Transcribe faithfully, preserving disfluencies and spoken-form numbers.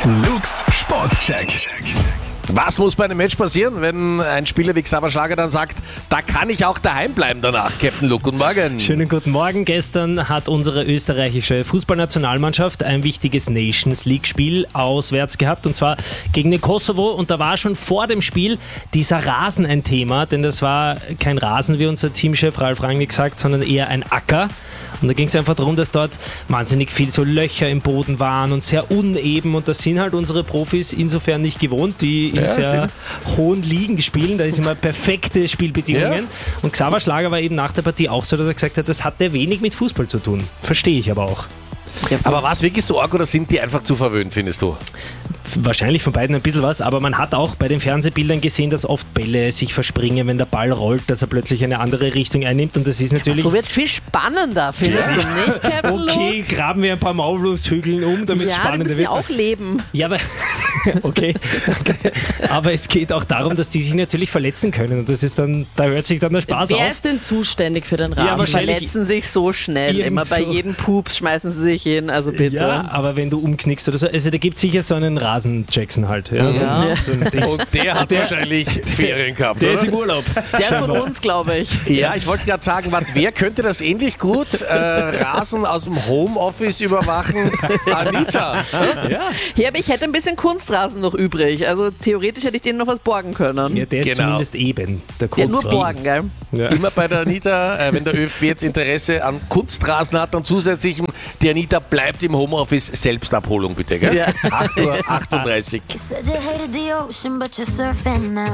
Luke's Sportcheck. Was muss bei einem Match passieren, wenn ein Spieler wie Xaver Schlager dann sagt, da kann ich auch daheim bleiben danach? Captain Luke, guten Morgen. Schönen guten Morgen. Gestern hat unsere österreichische Fußballnationalmannschaft ein wichtiges Nations League-Spiel auswärts gehabt, und zwar gegen den Kosovo. Und da war schon vor dem Spiel dieser Rasen ein Thema, denn das war kein Rasen, wie unser Teamchef Ralf Rangnick sagt, sondern eher ein Acker. Und da ging es einfach darum, dass dort wahnsinnig viel so Löcher im Boden waren und sehr uneben, und das sind halt unsere Profis insofern nicht gewohnt, die in Ja, sehr sind. hohen Ligen spielen. Da ist immer perfekte Spielbedingungen. Ja. Und Xaver Schlager war eben nach der Partie auch so, dass er gesagt hat, das hatte wenig mit Fußball zu tun. Verstehe ich aber auch. Aber war es wirklich so arg oder sind die einfach zu verwöhnt, findest du? Wahrscheinlich von beiden ein bisschen was, aber man hat auch bei den Fernsehbildern gesehen, dass oft Bälle sich verspringen, wenn der Ball rollt, dass er plötzlich eine andere Richtung einnimmt, und das ist natürlich... So wird es viel spannender, findest Ja. du nicht, Captain Luke? Okay, graben wir ein paar Maulwurfshügeln um, damit es Ja, die spannender müssen wird. ja auch leben. Ja, aber okay. Aber es geht auch darum, dass die sich natürlich verletzen können, und das ist dann, da hört sich dann der Spaß Wer auf. ist denn zuständig für den Ja, Rasen? wahrscheinlich Verletzen sich so schnell. irgend Immer bei so. jedem Pups schmeißen sie sich hin, also bitte. Ja, aber wenn du umknickst oder so, also da gibt es sicher so einen Rasen-Jackson halt. Ja, so, Ja. so ein Dings. Und der hat wahrscheinlich Ferien gehabt, Der oder? ist im Urlaub. Der ist von uns, glaube ich. Ja, ich wollte gerade sagen, warte, wer könnte das ähnlich gut? Äh, Rasen aus dem Homeoffice überwachen? Anita. Ja. Hier, aber ich hätte ein bisschen Kunstrasen noch übrig. Also theoretisch hätte ich denen noch was borgen können. Ja, der ist Genau. zumindest eben, der Ja, nur Kunstrasen. borgen, gell? Ja. Immer bei der Anita, äh, wenn der ÖFB jetzt Interesse an Kunstrasen hat, dann zusätzlich, die Anita bleibt im Homeoffice, Selbstabholung bitte, gell? Ja. acht Uhr achtunddreißig. You said you hated the ocean, but you're surfing now.